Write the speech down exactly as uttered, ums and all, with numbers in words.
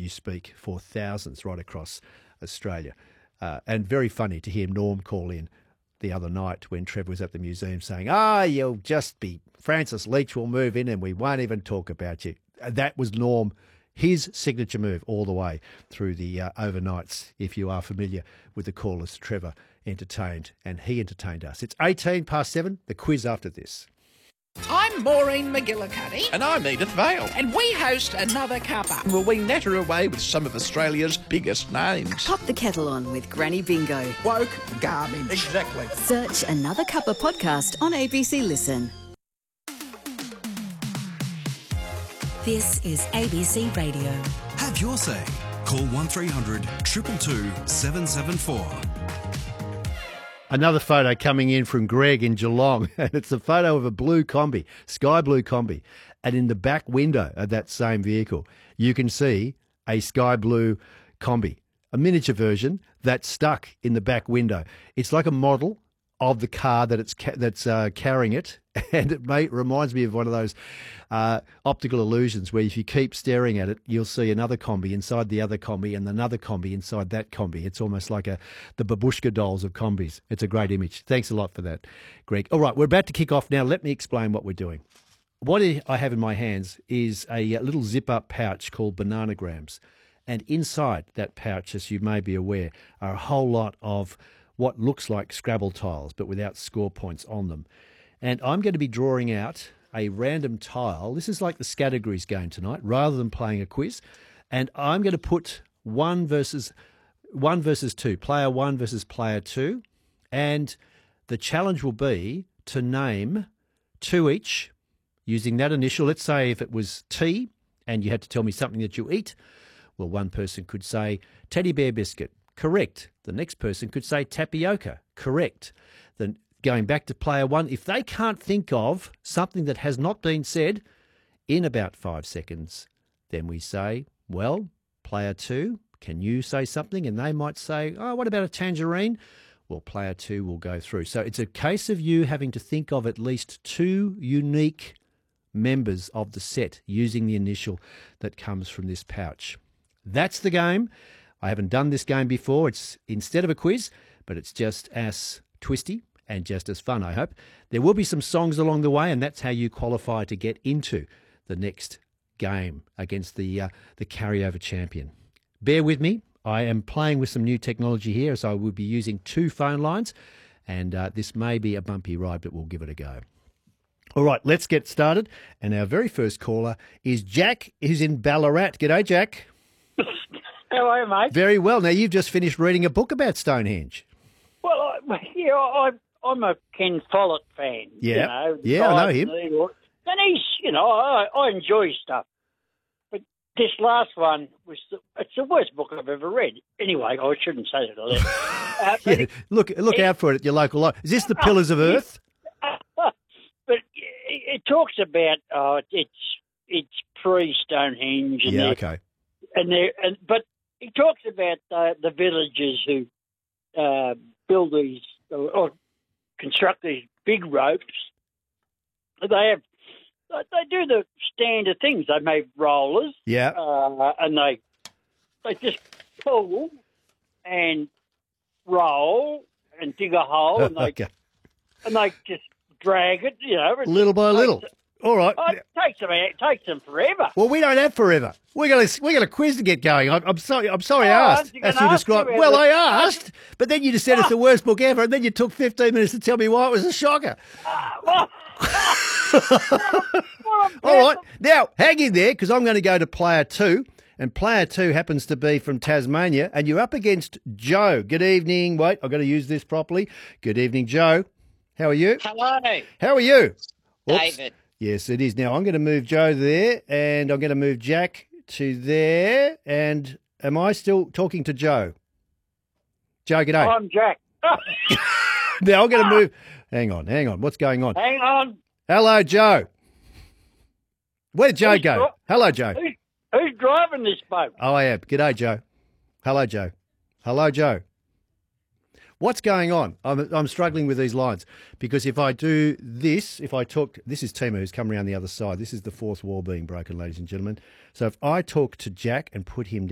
you speak for thousands right across Australia. Uh, and very funny to hear Norm call in the other night when Trevor was at the museum saying, ah, you'll just be, Francis Leach will move in and we won't even talk about you. That was Norm, his signature move all the way through the uh, overnights, if you are familiar with the callers Trevor entertained, and he entertained us. It's eighteen past seven, the quiz after this. I'm Maureen McGillicuddy. And I'm Edith Vale. And we host Another Cuppa. Will we natter away with some of Australia's biggest names? Pop the kettle on with Granny Bingo. Woke garbage. Exactly. Search Another Cuppa podcast on A B C Listen. This is A B C Radio. Have your say. Call one three hundred two two two seven seven four. Another photo coming in from Greg in Geelong, and it's a photo of a blue combi, sky blue combi, and in the back window of that same vehicle, you can see a sky blue combi, a miniature version that's stuck in the back window. It's like a model of the car that it's ca- that's uh, carrying it, and it may, reminds me of one of those uh, optical illusions where if you keep staring at it, you'll see another combi inside the other combi and another combi inside that combi. It's almost like a the babushka dolls of combis. It's a great image. Thanks a lot for that, Greg. All right, we're about to kick off now. Let me explain what we're doing. What I have in my hands is a little zip-up pouch called Bananagrams, and inside that pouch, as you may be aware, are a whole lot of what looks like Scrabble tiles, but without score points on them. And I'm going to be drawing out a random tile. This is like the Scattergories game tonight, rather than playing a quiz. And I'm going to put one versus one versus two, player one versus player two. And the challenge will be to name two each using that initial. Let's say if it was T and you had to tell me something that you eat, well, one person could say teddy bear biscuit. Correct. The next person could say tapioca. Correct. Then going back to player one, if they can't think of something that has not been said in about five seconds, then we say, well, player two, can you say something? And they might say, oh, what about a tangerine? Well, player two will go through. So it's a case of you having to think of at least two unique members of the set using the initial that comes from this pouch. That's the game. I haven't done this game before. It's instead of a quiz, but it's just as twisty and just as fun, I hope. There will be some songs along the way, and that's how you qualify to get into the next game against the uh, the carryover champion. Bear with me. I am playing with some new technology here, so I will be using two phone lines, and uh, this may be a bumpy ride, but we'll give it a go. All right, let's get started. And our very first caller is Jack, who's in Ballarat. G'day, Jack. How are you, mate? Very well. Now, you've just finished reading a book about Stonehenge. Well, I, yeah, I, I'm a Ken Follett fan. Yeah, you know, yeah, I know him. And he's, you know, I, I enjoy his stuff. But this last one was, the, it's the worst book I've ever read. Anyway, I shouldn't say that. Uh, yeah, it, look look it, out for it at your local library. Is this The Pillars of Earth? But it, it talks about, uh, it's it's pre-Stonehenge. And yeah, okay. And there, and but he talks about uh, the villagers who uh, build these or, or construct these big ropes. They have they do the standard things. They make rollers, yeah, uh, and they they just pull and roll and dig a hole, and they okay. and they just drag it, you know, little by little. All right. Oh, it takes them. It takes them forever. Well, we don't have forever. We got a we got a quiz to get going. I'm, I'm sorry. I'm sorry. Oh, I asked. As you described. Well, I asked, but then you just said oh. it's the worst book ever, and then you took fifteen minutes to tell me why it was a shocker. Uh, well, all right. Now, hang in there because I'm going to go to player two, and player two happens to be from Tasmania, and you're up against Joe. Good evening. Wait, I've got to use this properly. Good evening, Joe. How are you? Hello. How are you? Oops. David. Yes, it is. Now, I'm going to move Joe there, and I'm going to move Jack to there. And am I still talking to Joe? Joe, g'day. I'm Jack. Now, I'm going to move. Hang on, hang on. What's going on? Hang on. Hello, Joe. Where did Joe who's go? Dri- Hello, Joe. Who's, who's driving this boat? Oh, I am. G'day, Joe. Hello, Joe. Hello, Joe. What's going on? I'm, I'm struggling with these lines because if I do this, if I talk, this is Timo who's come around the other side. This is the fourth wall being broken, ladies and gentlemen. So if I talk to Jack and put him down,